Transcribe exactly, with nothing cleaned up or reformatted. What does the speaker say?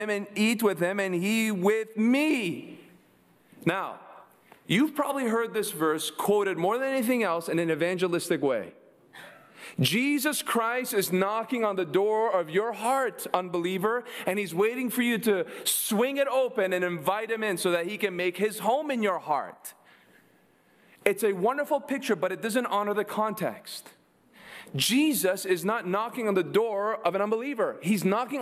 and eat with him, and he with me. Now, you've probably heard this verse quoted more than anything else in an evangelistic way. Jesus Christ is knocking on the door of your heart, unbeliever, and he's waiting for you to swing it open and invite him in so that he can make his home in your heart. It's a wonderful picture, but it doesn't honor the context. Jesus is not knocking on the door of an unbeliever. He's knocking